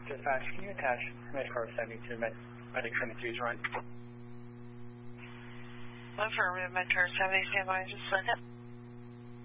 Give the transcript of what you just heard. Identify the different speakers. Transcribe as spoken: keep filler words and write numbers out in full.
Speaker 1: Dispatch, can you attach Medcar seventy-two, Med Medic seventy-two's run?
Speaker 2: Affirmative, Medcar seventy, stand by just a second.